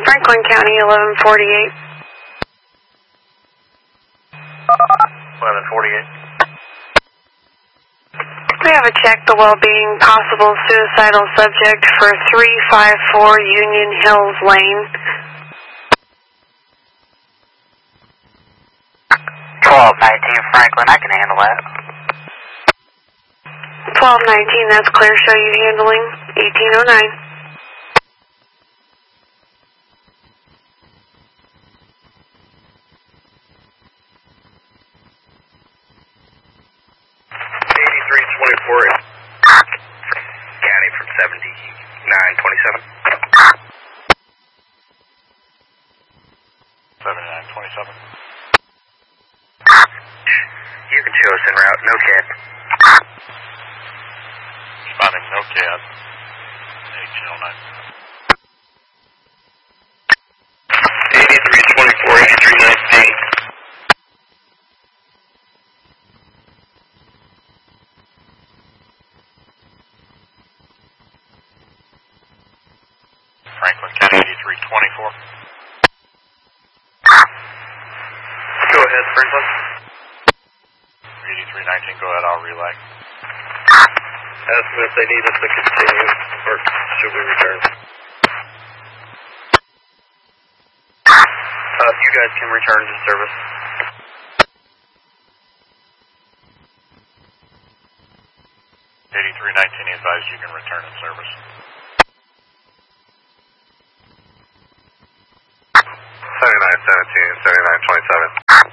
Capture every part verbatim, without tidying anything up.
Franklin County, eleven forty-eight. eleven forty-eight. We have a check the well-being possible suicidal subject for three five four Union Hills Lane. twelve nineteen Franklin, I can handle that. twelve nineteen, that's clear. Show you handling eighteen oh nine. eighty-three twenty-four County from seventy-nine twenty-seven. seventy-nine twenty-seven. You can show us en route, no cab. Responding, no cab. eighteen oh nine. eighty-three twenty-four, eighty-three nineteen. Franklin County, eighty-three twenty-four. Go ahead, Franklin. eighty-three nineteen, go ahead, I'll relay. Ask them if they need us to continue, or should we return? Uh, you guys can return to service. eighty-three nineteen, advised you can return in service. seventy-nine seventeen, seventy-nine twenty-seven.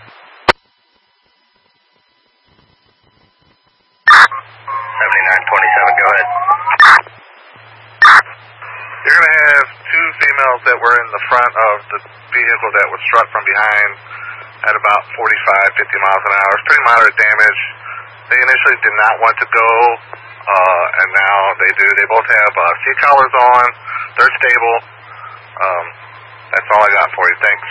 seventy-nine twenty-seven, go ahead. You're going to have two females that were in the front of the vehicle that was struck from behind at about forty-five, fifty miles an hour. It's pretty moderate damage. They initially did not want to go, uh, and now they do. They both have uh, seat collars on. They're stable. Um, that's all I got for you. Thanks.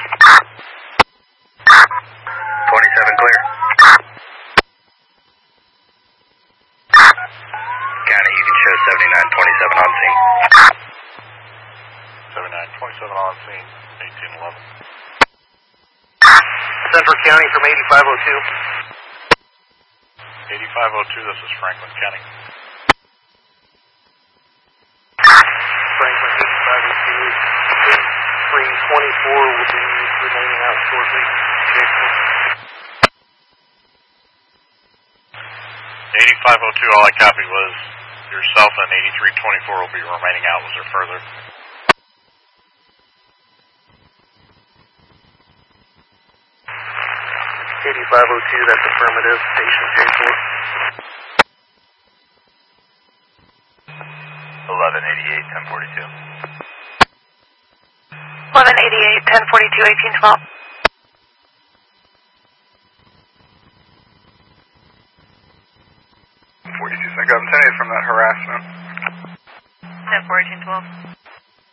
twenty-seven clear. County, you can show seventy-nine twenty-seven on scene. seventy-nine twenty-seven on scene, eighteen eleven. Central County from eighty-five oh two. eighty-five oh two, this is Franklin County. Franklin, eighty-five oh two. three twenty-four will be remaining out shortly. eighty-five oh two, all I copied was yourself, and eighty-three twenty-four will be remaining out. Was there further? eighty-five oh two, that's affirmative. Station J four. eleven eighty-eight, ten forty-two. eleven eighty-eight, ten forty-two, eighteen twelve. forty-two, thank you. I'm ten eight from that harassment. ten four, eighteen twelve.